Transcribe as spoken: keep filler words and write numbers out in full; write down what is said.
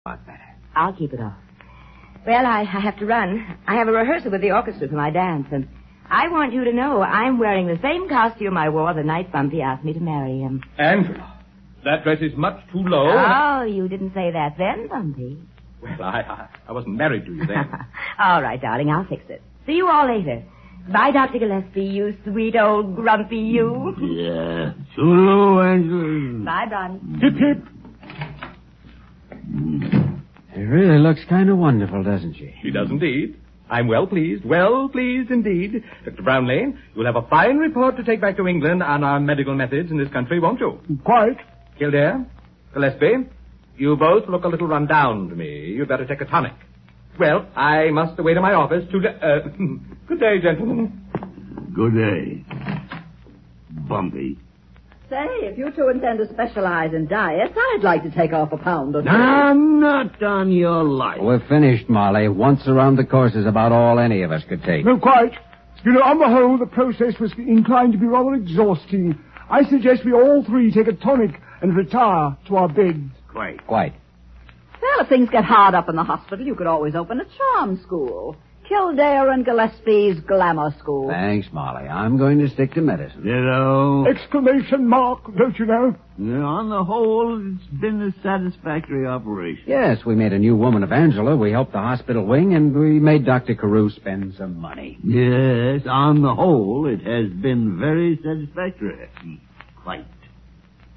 What's better? I'll keep it off. Well, I, I have to run. I have a rehearsal with the orchestra for my dance, and I want you to know I'm wearing the same costume I wore the night Bumpy asked me to marry him. Angela, that dress is much too low. Oh, you didn't say that then, Bumpy. Well, I, I, I wasn't married to you then. All right, darling, I'll fix it. See you all later. Bye, Doctor Gillespie, you sweet old grumpy you. Yeah. Toodaloo, Angela. Bye, Bonnie. Hip, hip. She really looks kind of wonderful, doesn't she? She does indeed. I'm well pleased, well pleased indeed. Doctor Brownlee, you'll have a fine report to take back to England on our medical methods in this country, won't you? Quite. Kildare, Gillespie, you both look a little run down to me. You'd better take a tonic. Well, I must away to my office to... Uh, good day, gentlemen. Good day. Bumpy. Say, if you two intend to specialize in diets, I'd like to take off a pound or two. Nah, not on your life. We're finished, Molly. Once around the course is about all any of us could take. No, quite. You know, on the whole, the process was inclined to be rather exhausting. I suggest we all three take a tonic and retire to our beds. Quite. Quite. Well, if things get hard up in the hospital, you could always open a charm school. Kildare and Gillespie's glamour school. Thanks, Molly. I'm going to stick to medicine. Ditto. Exclamation mark, don't you know? Yeah, on the whole, it's been a satisfactory operation. Yes, we made a new woman of Angela. We helped the hospital wing, and we made Doctor Carew spend some money. Yes, on the whole, it has been very satisfactory. Quite.